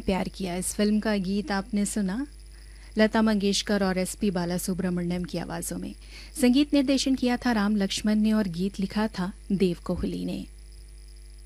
प्यार किया। इस फिल्म का गीत आपने सुना लता मंगेशकर और एसपी बालासुब्रमण्यम की आवाज़ों में। संगीत निर्देशन किया था राम लक्ष्मण ने और गीत लिखा था देव कोहली ने।